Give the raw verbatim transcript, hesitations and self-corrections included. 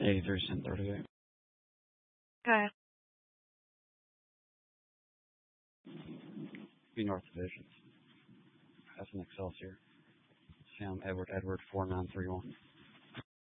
eighty-three cent thirty-eight. Okay. Be North Division. That's an Excelsior. Sam Edward Edward four nine three one.